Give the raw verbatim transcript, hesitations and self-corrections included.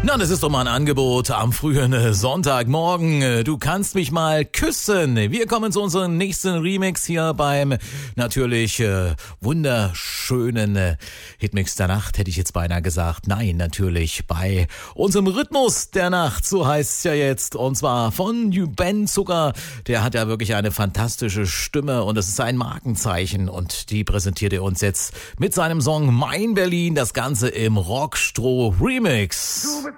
Na, das ist doch mal ein Angebot am frühen Sonntagmorgen. Du kannst mich mal küssen. Wir kommen zu unserem nächsten Remix hier beim natürlich äh, wunderschönen äh, Hitmix der Nacht, hätte ich jetzt beinahe gesagt. Nein, natürlich bei unserem Rhythmus der Nacht, so heißt es ja jetzt. Und zwar von Ben Zucker. Der hat ja wirklich eine fantastische Stimme und das ist ein Markenzeichen. Und die präsentiert er uns jetzt mit seinem Song Mein Berlin. Das Ganze im Rockstroh Remix.